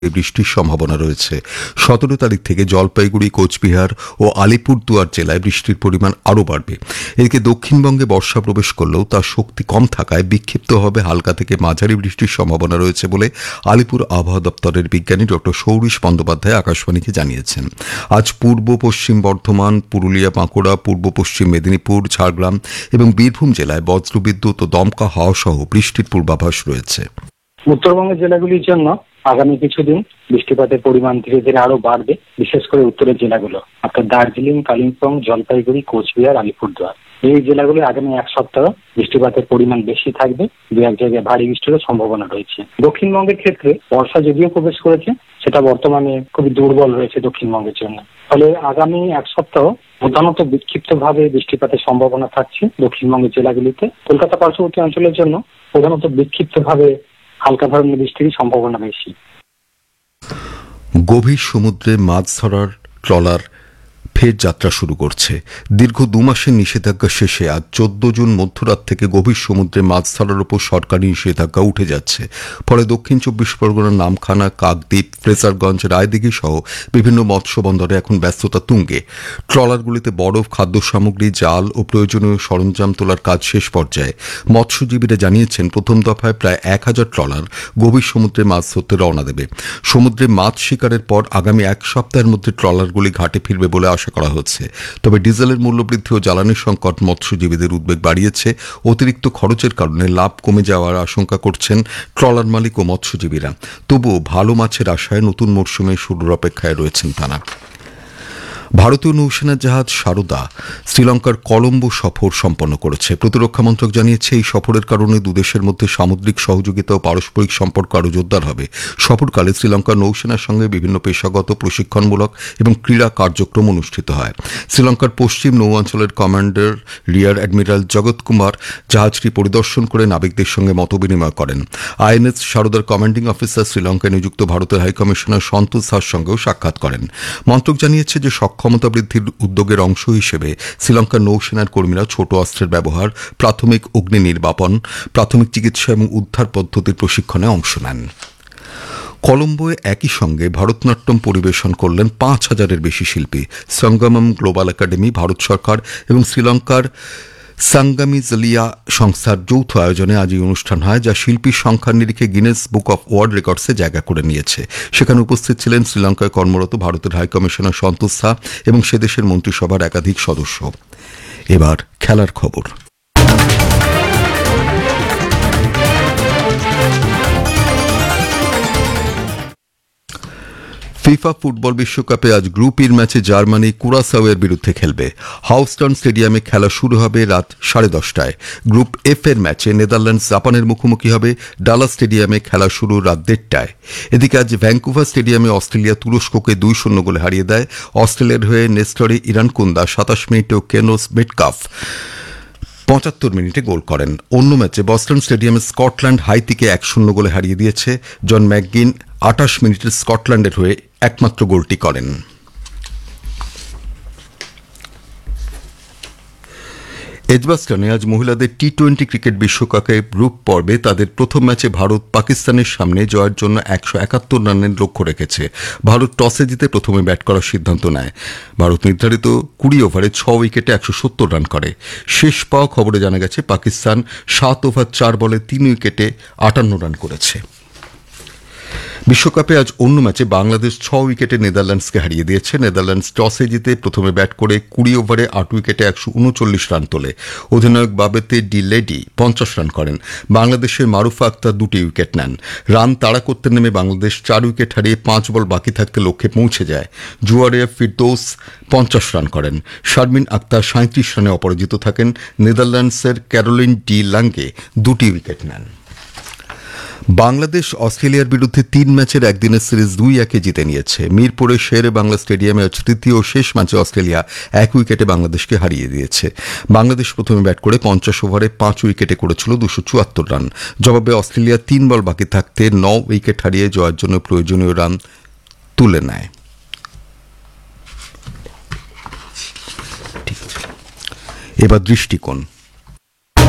বৃষ্টির সম্ভাবনা রয়েছে। 17 তারিখ থেকে জলপাইগুড়ি, কোচবিহার ও আলিপুরদুয়ার জেলায় বৃষ্টির পরিমাণ আরও বাড়বে। এদিকে দক্ষিণবঙ্গে বর্ষা প্রবেশ করলেও তার শক্তি কম থাকায় বিক্ষিপ্তভাবে হালকা থেকে মাঝারি বৃষ্টির সম্ভাবনা রয়েছে বলে আলিপুর আবহাওয়া দপ্তরের বিজ্ঞানী ডক্টর সৌরিশ বন্দ্যোপাধ্যায় আকাশবাণীকে জানিয়েছেন। আজ পূর্ব পশ্চিম বর্ধমান, পুরুলিয়া, বাঁকুড়া, পূর্ব পশ্চিম মেদিনীপুর, ঝাড়গ্রাম এবং বীরভূম জেলায় বজ্রবিদ্যুৎ ও দমকা হাওয়া সহ বৃষ্টির পূর্বাভাস রয়েছে। উত্তরবঙ্গের জেলাগুলির জন্য আগামী কিছুদিন বৃষ্টিপাতের পরিমাণ ধীরে ধীরে আরো বাড়বে, বিশেষ করে উত্তরের জেলাগুলো অর্থাৎ দার্জিলিং, কালিম্পং, জলপাইগুড়ি, কোচবিহার, আলিপুরদুয়ার। এই জেলাগুলি আগামী এক সপ্তাহ বৃষ্টিপাতের পরিমাণ বেশি থাকবে, দু এক জায়গায় ভারী বৃষ্টিরও সম্ভাবনা রয়েছে। দক্ষিণবঙ্গের ক্ষেত্রে বর্ষা যদিও প্রবেশ করেছে, সেটা বর্তমানে খুবই দুর্বল রয়েছে দক্ষিণবঙ্গের জন্য। ফলে আগামী এক সপ্তাহ প্রধানত বিক্ষিপ্তভাবে বৃষ্টিপাতের সম্ভাবনা থাকছে দক্ষিণবঙ্গের জেলাগুলিতে। কলকাতা পার্শ্ববর্তী অঞ্চলের জন্য প্রধানত বিক্ষিপ্তভাবে হালকা ধরনের বৃষ্টির সম্ভাবনা বেশি। গভীর সমুদ্রে মাছ ধরার ট্রলার ফের যাত্রা শুরু করছে। দীর্ঘ 2 মাসের নিষেধাজ্ঞা শেষে আজ 14 জুন মধ্যরাত থেকে গভীর সমুদ্রে মাছ ধরার উপর সরকারি নিষেধাজ্ঞা উঠে যাচ্ছে। ফলে দক্ষিণ 24 পরগনার নামখানা, কাকদ্বীপ, ফ্রেজারগঞ্জ, রায়দিঘি সহ বিভিন্ন মৎস্য বন্দরে এখন ব্যস্ততা তুঙ্গে। ট্রলারগুলিতে বরফ, খাদ্য সামগ্রী, জাল ও প্রয়োজনীয় সরঞ্জাম তোলার কাজ শেষ পর্যায়ে। মৎস্যজীবীরা জানিয়েছেন, প্রথম দফায় প্রায় 1000 ট্রলার গভীর সমুদ্রে মাছ ধরতে রওনা দেবে। সমুদ্রে মাছ শিকারের পর আগামী এক সপ্তাহের মধ্যে ট্রলারগুলি ঘাটে ফিরবে বলে আশা করা হচ্ছে। তবে ডিজেলের মূল্যবৃদ্ধি ও জ্বালানি সংকট মৎস্যজীবীদের উদ্বেগ বাড়িয়েছে। অতিরিক্ত খরচের কারণে লাভ কমে যাওয়ার আশঙ্কা করছেন ট্রলার মালিক ও মৎস্যজীবীরা। তবুও ভালো মাছের আশায় নতুন মরশুমে শুরুর অপেক্ষায় রয়েছেন তারা। ভারতীয় নৌসেনার জাহাজ সারদা শ্রীলঙ্কার কলম্বো সফর সম্পন্ন করেছে। প্রতিরক্ষা মন্ত্রক জানিয়েছে, এই সফরের কারণে দুদেশের মধ্যে সামুদ্রিক সহযোগিতা ও পারস্পরিক সম্পর্ক আরও জোরদার হবে। সফরকালে শ্রীলঙ্কার নৌসেনার সঙ্গে বিভিন্ন পেশাগত, প্রশিক্ষণমূলক এবং ক্রীড়া কার্যক্রম অনুষ্ঠিত হয়। শ্রীলঙ্কার পশ্চিম নৌ অঞ্চলের কমান্ডার রিয়ার অ্যাডমিরাল জগৎ কুমার জাহাজটি পরিদর্শন করে নাবিকদের সঙ্গে মতবিনিময় করেন। আইএনএস সারদার কমান্ডিং অফিসার শ্রীলঙ্কায় নিযুক্ত ভারতের হাইকমিশনার সন্তোষ দাসের সঙ্গেও সাক্ষাৎ করেন। মন্ত্রক জানিয়েছে যে ক্ষমতা বৃদ্ধির উদ্যোগের অংশ হিসেবে শ্রীলঙ্কার নৌসেনার কর্মীরা ছোট অস্ত্রের ব্যবহার, প্রাথমিক অগ্নি নির্বাপন, প্রাথমিক চিকিৎসা এবং উদ্ধার পদ্ধতির প্রশিক্ষণে অংশ নেন। কলম্বোয় একই সঙ্গে ভারতনাট্যম পরিবেশন করলেন 5000-এর বেশি শিল্পী। সঙ্গমম গ্লোবাল একাডেমি, ভারত সরকার এবং শ্রীলঙ্কার সাঙ্গামিজলিয়া সংস্থার যৌথ আয়োজনে আজ এই অনুষ্ঠান হয়, যা শিল্পীর সংখ্যার নিরিখে গিনেস বুক অফ ওয়ার্ল্ড রেকর্ডসে জায়গা করে নিয়েছে। সেখানে উপস্থিত ছিলেন শ্রীলঙ্কায় কর্মরত ভারতের হাইকমিশনার সন্তোষ দা এবং সে দেশের মন্ত্রিসভার একাধিক সদস্য। এবার খেলার খবর। ফিফা ফুটবল বিশ্বকাপে আজ গ্রুপ ইর ম্যাচে জার্মানি কুরাসাওয়ের বিরুদ্ধে খেলবে। হাউস্টন স্টেডিয়ামে খেলা শুরু হবে রাত 10:30টায়। গ্রুপ এফ এর ম্যাচে নেদারল্যান্ডস জাপানের মুখোমুখি হবে। ডালাস স্টেডিয়ামে খেলা শুরু রাত 1:30টায়। এদিকে আজ ভ্যাঙ্কুভার স্টেডিয়ামে অস্ট্রেলিয়া তুরস্ককে 2-0 গোলে হারিয়ে দেয়। অস্ট্রেলিয়ার হয়ে নেস্টরে ইরানকুন্দা 27 মিনিটে ও কেনোস মেটকাফ 75 মিনিটে গোল করেন। অন্য ম্যাচে বস্টন স্টেডিয়ামে স্কটল্যান্ড হাইতিকে 1-0 গোলে হারিয়ে দিয়েছে। জন ম্যাকগিন 28 মিনিটে স্কটল্যান্ডের হয়ে একমাত্র গোলটি করেন। এজবাস্টনে আজ মহিলাদের টি-20 ক্রিকেট বিশ্বকাপে গ্রুপ পর্বে তাদের প্রথম ম্যাচে ভারত পাকিস্তানের সামনে জয়ের জন্য 171 রানের লক্ষ্য রেখেছে। ভারত টসে জিতে প্রথমে ব্যাট করার সিদ্ধান্ত নেয়। ভারত নির্ধারিত 20 ওভারে 6 উইকেটে 170 রান করে। শেষ পাওয়া খবরে জানা গেছে, পাকিস্তান 7 ওভার 4 বলে 3 উইকেটে 58 রান করেছে। বিশ্বকাপে আজ অন্য ম্যাচে বাংলাদেশ 6 উইকেটে নেদারল্যান্ডসকে হারিয়ে দিয়েছে। নেদারল্যান্ডস টসে জিতে প্রথমে ব্যাট করে 20 ওভারে 8 উইকেটে 139 রান তোলে। অধিনায়ক বাবেতে ডি লেডি 50 রান করেন। বাংলাদেশের মারুফা আক্তার 2টি উইকেট নেন। রান তাড়া করতে নেমে বাংলাদেশ 4 উইকেট হারিয়ে 5 বল বাকি থাকতে লক্ষ্যে পৌঁছে যায়। জুয়ারে ফিরদৌস 50 রান করেন। শারমিন আক্তার 37 রানে অপরাজিত থাকেন। নেদারল্যান্ডসের ক্যারোলিন ডি লাঙ্গে 2টি উইকেট নেন। বাংলাদেশ অস্ট্রেলিয়ার বিরুদ্ধে 3 ম্যাচের একদিনের সিরিজ 2-1 জিতে নিয়েছে। মিরপুরের শেরে বাংলা স্টেডিয়ামে আজ তৃতীয় ও শেষ ম্যাচে অস্ট্রেলিয়া 1 উইকেটে বাংলাদেশকে হারিয়ে দিয়েছে। বাংলাদেশ প্রথমে ব্যাট করে 50 ওভারে 5 উইকেটে করেছিল 274 রান। জবাবে অস্ট্রেলিয়া 3 বল বাকি থাকতে 9 উইকেট হারিয়ে জয়ের জন্য প্রয়োজনীয় রান তুলে নেয়। এবার দৃষ্টিকোণ।